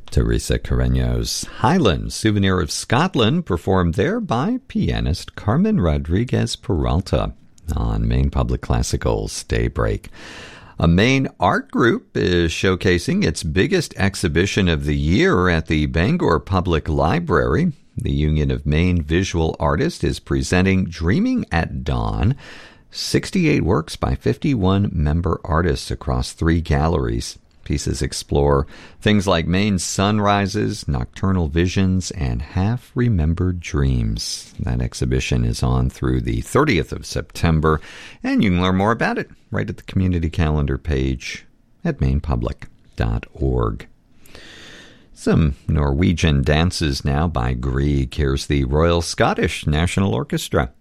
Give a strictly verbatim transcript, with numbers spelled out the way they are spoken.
Teresa Carreño's Highland Souvenir of Scotland, performed there by pianist Carmen Rodriguez Peralta on Maine Public Classical's Daybreak. A Maine art group is showcasing its biggest exhibition of the year at the Bangor Public Library. The Union of Maine Visual Artists is presenting Dreaming at Dawn, sixty-eight works by fifty-one member artists across three galleries. Pieces explore things like Maine's sunrises, nocturnal visions, and half-remembered dreams. That exhibition is on through the thirtieth of September, and you can learn more about it right at the community calendar page at maine public dot org. Some Norwegian dances now by Grieg. Here's the Royal Scottish National Orchestra.